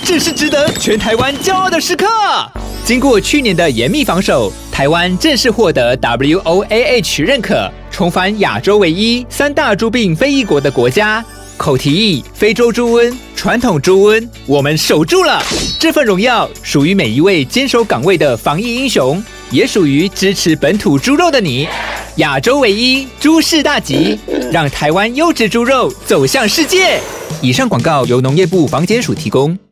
这是值得全台湾骄傲的时刻。经过去年的严密防守，台湾正式获得 WOAH 认可，重返亚洲唯一3大猪病非裔国的国家。口蹄疫、非洲猪瘟、传统猪瘟，我们守住了。这份荣耀属于每一位坚守岗位的防疫英雄，也属于支持本土猪肉的你。亚洲唯一，猪市大吉，让台湾优质猪肉走向世界。以上广告由农业部防检署提供。